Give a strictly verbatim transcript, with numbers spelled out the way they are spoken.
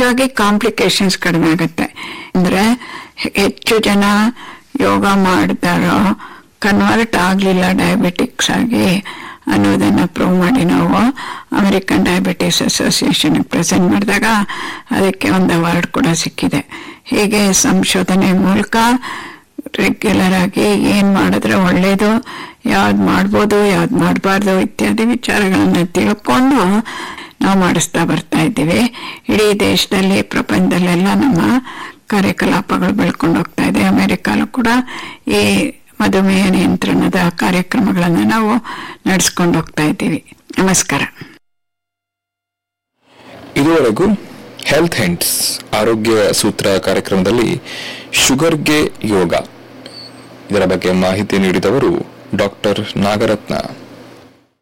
ಹಾಗಾಗಿ ಕಾಂಪ್ಲಿಕೇಶನ್ಸ್ ಕಡಿಮೆ ಆಗುತ್ತೆ. ಅಂದ್ರೆ ಹೆಚ್ಚು ಜನ ಯೋಗ ಮಾಡಿದಾರೋ ಕನ್ವರ್ಟ್ ಆಗಲಿಲ್ಲ ಡಯಾಬಿಟಿಕ್ಸ್ ಆಗಿ ಅನ್ನೋದನ್ನು ಪ್ರೂವ್ ಮಾಡಿ ನಾವು ಅಮೆರಿಕನ್ ಡಯಾಬಿಟಿಸ್ ಅಸೋಸಿಯೇಷನ್ ಪ್ರೆಸೆಂಟ್ ಮಾಡಿದಾಗ ಅದಕ್ಕೆ ಒಂದು ಅವಾರ್ಡ್ ಕೂಡ ಸಿಕ್ಕಿದೆ. ಹೀಗೆ ಸಂಶೋಧನೆ ಮೂಲಕ ರೆಗ್ಯುಲರ್ ಆಗಿ ಏನು ಮಾಡಿದ್ರೆ ಒಳ್ಳೆಯದು, ಯಾವ್ದು ಮಾಡ್ಬೋದು ಯಾವ್ದು ಮಾಡಬಾರ್ದು ಇತ್ಯಾದಿ ವಿಚಾರಗಳನ್ನ ತಿಳ್ಕೊಂಡು ನಾವು ಮಾಡಿಸ್ತಾ ಬರ್ತಾ ಇದ್ದೀವಿ. ಇಡೀ ದೇಶದಲ್ಲಿ ಪ್ರಪಂಚದಲ್ಲೆಲ್ಲ ನಮ್ಮ ಕಾರ್ಯಕಲಾಪಗಳು ಬೆಳ್ಕೊಂಡು ಹೋಗ್ತಾ ಇದೆ. ಅಮೆರಿಕಲ್ಲೂ ಕೂಡ ಈ ಮಧುಮೇಹ ನಿಯಂತ್ರಣದ ಕಾರ್ಯಕ್ರಮಗಳನ್ನು ನಾವು ನಡೆಸ್ಕೊಂಡು ಹೋಗ್ತಾ ಇದ್ದೀವಿ. ನಮಸ್ಕಾರ. ಇದುವರೆಗೂ ಹೆಲ್ತ್ ಹ್ಯಾಂಡ್ಸ್ ಆರೋಗ್ಯ ಸೂತ್ರ ಕಾರ್ಯಕ್ರಮದಲ್ಲಿ ಶುಗರ್ಗೆ ಯೋಗ ಇದರ ಬಗ್ಗೆ ಮಾಹಿತಿ ನೀಡಿದವರು ಡಾಕ್ಟರ್ ನಾಗರತ್ನ.